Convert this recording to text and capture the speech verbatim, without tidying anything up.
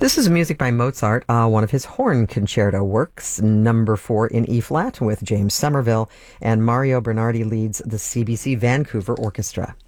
This is music by Mozart, uh, one of his horn concerto works, number four in E-flat with James Somerville, and Mario Bernardi leads the C B C Vancouver Orchestra.